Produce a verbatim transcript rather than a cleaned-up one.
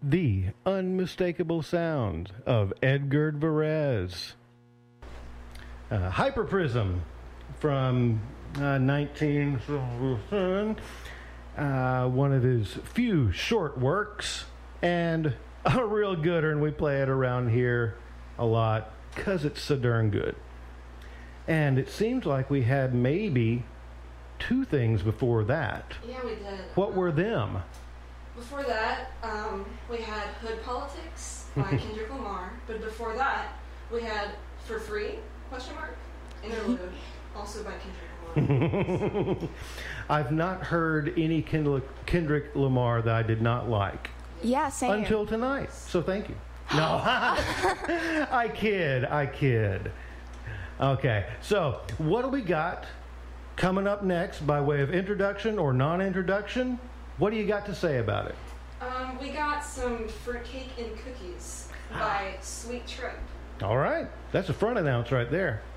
the unmistakable sound of Edgar Varese. Uh, Hyperprism from uh, nineteen seventy-seven, uh, one of his few short works, and a real gooder, and we play it around here a lot because it's so darn good. And it seems like we had maybe two things before that. Yeah, we did. What were them? Before that, um, we had Hood Politics by Kendrick Lamar, but before that, we had For Free, question mark, Interlude, also by Kendrick Lamar. I've not heard any Kendrick, Kendrick Lamar that I did not like. Yeah, same. Until tonight, so thank you. No, I kid, I kid. Okay, so what do we got coming up next by way of introduction or non-introduction? What do you got to say about it? Um, we got some Fruitcake and Cookies by Sweet Trip. All right, that's a front announce right there.